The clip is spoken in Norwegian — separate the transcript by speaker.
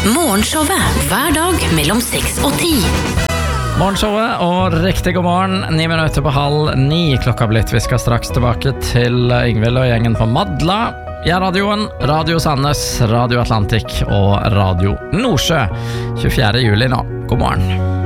Speaker 1: Morgenshowet hver dag mellom 6 og 10.
Speaker 2: Morgenshowet og riktig god morgen. 9 minutter på 8:30 klokka blitt. Vi skal straks tilbake til Ingvild og gjengen på Madla. Ja, radioen, Radio Sandnes, Radio Atlantic og Radio Nordsjø. 24. juli nå. God morgen.